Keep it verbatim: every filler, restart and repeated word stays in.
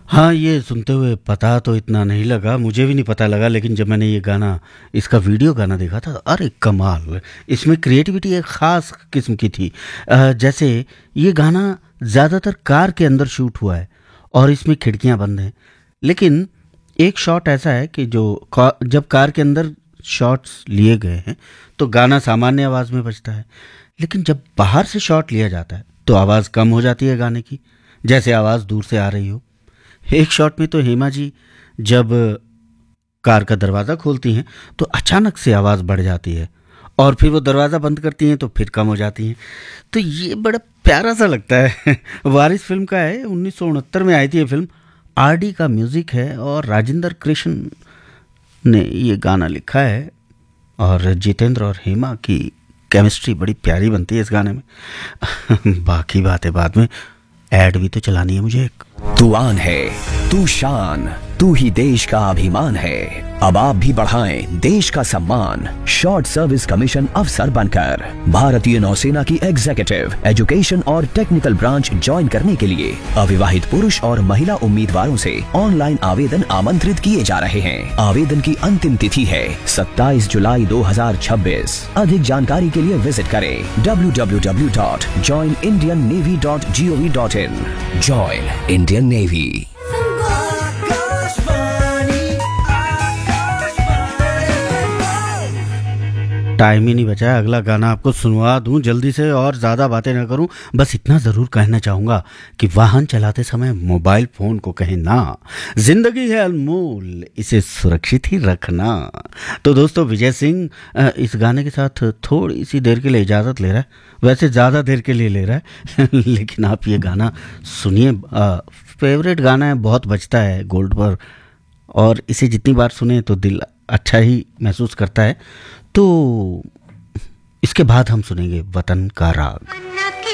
हाँ, ये सुनते हुए पता तो इतना नहीं लगा, मुझे भी नहीं पता लगा, लेकिन जब मैंने ये गाना, इसका वीडियो गाना देखा था, अरे कमाल! इसमें क्रिएटिविटी एक ख़ास किस्म की थी। अ, जैसे ये गाना ज़्यादातर कार के अंदर शूट हुआ है और इसमें खिड़कियाँ बंद हैं। लेकिन एक शॉट ऐसा है कि जो का जब कार के अंदर शॉट्स लिए गए हैं, तो गाना सामान्य आवाज़ में बजता है। लेकिन जब बाहर से शॉट लिया जाता है, तो आवाज़ कम हो जाती है गाने की, जैसे आवाज़ दूर से आ रही हो। एक शॉट में तो हेमा जी जब कार का दरवाज़ा खोलती हैं तो अचानक से आवाज़ बढ़ जाती है, और फिर वो दरवाज़ा बंद करती हैं तो फिर कम हो जाती हैं। तो ये बड़ा प्यारा सा लगता है। वारिस फिल्म का है, उन्नीस सौ उनहत्तर में आई थी ये फिल्म। आर डी का म्यूज़िक है और राजेंद्र कृष्ण ने ये गाना लिखा है, और जितेंद्र और हेमा की केमिस्ट्री बड़ी प्यारी बनती है इस गाने में। बाकी बातें बाद में, ऐड भी तो चलानी है मुझे एक। तू आन है, तू शान, तू ही देश का अभिमान है। अब आप भी बढ़ाएं देश का सम्मान शॉर्ट सर्विस कमीशन अफसर बनकर। भारतीय नौसेना की एग्जीक्यूटिव, एजुकेशन और टेक्निकल ब्रांच ज्वाइन करने के लिए अविवाहित पुरुष और महिला उम्मीदवारों से ऑनलाइन आवेदन आमंत्रित किए जा रहे हैं। आवेदन की अंतिम तिथि है सत्ताईस जुलाई दो हजार छब्बीस। अधिक जानकारी के लिए विजिट करें W W W dot join Indian navy dot G O V dot in. Join Indian navy. Time ही नहीं बचा है, अगला गाना आपको सुनवा दूं जल्दी से, और ज़्यादा बातें ना करूं। बस इतना ज़रूर कहना चाहूँगा कि वाहन चलाते समय मोबाइल फ़ोन को कहें ना। ज़िंदगी है अनमोल, इसे सुरक्षित ही रखना। तो दोस्तों, विजय सिंह अ, इस गाने के साथ थोड़ी सी देर के लिए इजाज़त ले रहा है, वैसे ज़्यादा देर के लिए ले रहा है। लेकिन आप ये गाना सुनिए, फेवरेट गाना है, बहुत बजता है गोल्ड पर, और इसे जितनी बार सुने तो दिल अच्छा ही महसूस करता है। तो इसके बाद हम सुनेंगे वतन का राग।